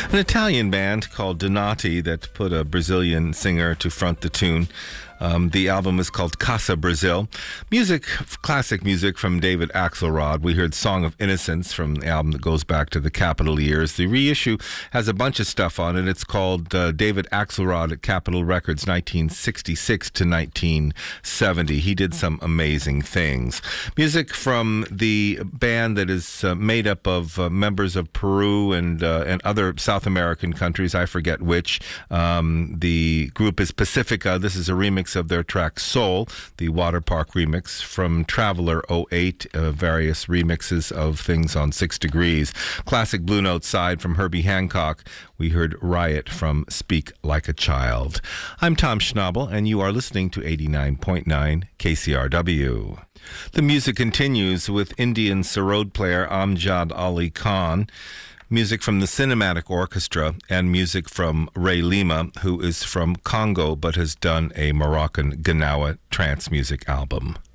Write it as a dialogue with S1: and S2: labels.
S1: An Italian band called Donati that put a Brazilian singer to front the tune. The album is called Casa Brazil. Music, classic music from David Axelrod. We heard Song of Innocence from the album that goes back to the Capitol years. The reissue has a bunch of stuff on it. It's called David Axelrod at Capitol Records, 1966 to 1970. He did some amazing things. Music from the band that is made up of members of Peru and other South American countries. I forget which. The group is Pacifica. This is a remix of their track Soul, the Water Park remix from Traveler '08, various remixes of things on 6 Degrees. Classic Blue Note side from Herbie Hancock. We heard Riot from Speak Like a Child. I'm Tom Schnabel, and you are listening to 89.9 KCRW. The music continues with Indian sarod player Amjad Ali Khan. Music from the Cinematic Orchestra and music from Ray Lima, who is from Congo but has done a Moroccan Gnawa trance music album.